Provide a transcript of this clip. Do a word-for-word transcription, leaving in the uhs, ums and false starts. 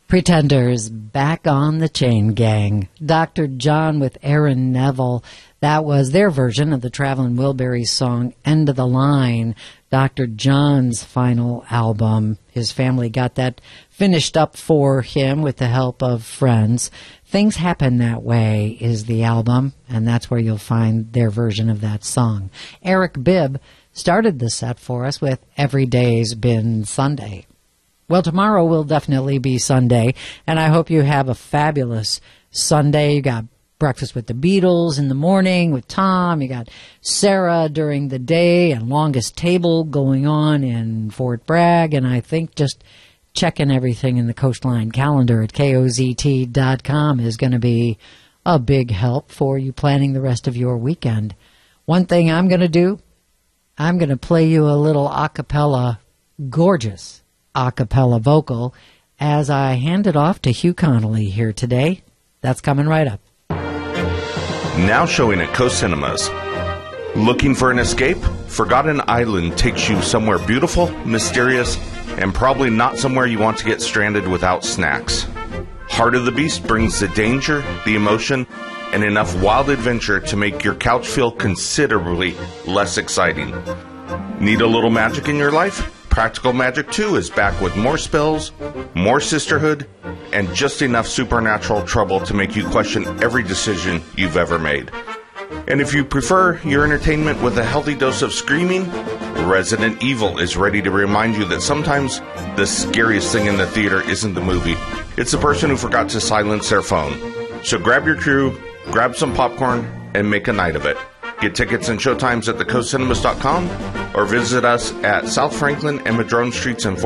Pretenders, back on the chain gang. Doctor John with Aaron Neville. That was their version of the Traveling Wilburys song, End of the Line, Doctor John's final album. His family got that finished up for him with the help of friends. Things Happen That Way is the album, and that's where you'll find their version of that song. Eric Bibb started the set for us with Every Day's Been Sunday. Well, tomorrow will definitely be Sunday, and I hope you have a fabulous Sunday. You got breakfast with the Beatles in the morning with Tom. You got Sarah during the day and Longest Table going on in Fort Bragg, and I think just checking everything in the Coastline calendar at K O Z T dot com is going to be a big help for you planning the rest of your weekend. One thing I'm going to do, I'm going to play you a little a cappella, gorgeous a cappella vocal as I hand it off to Hugh Connolly here today. That's coming right up. Now showing at Coast Cinemas. Looking for an escape? Forgotten Island takes you somewhere beautiful, mysterious, and probably not somewhere you want to get stranded without snacks. Heart of the Beast brings the danger, the emotion, and enough wild adventure to make your couch feel considerably less exciting. Need a little magic in your life? Practical Magic two is back with more spells, more sisterhood, and just enough supernatural trouble to make you question every decision you've ever made. And if you prefer your entertainment with a healthy dose of screaming, Resident Evil is ready to remind you that sometimes the scariest thing in the theater isn't the movie. It's the person who forgot to silence their phone. So grab your crew, grab some popcorn, and make a night of it. Get tickets and showtimes at the coast cinemas dot com or visit us at South Franklin and Madrone Streets in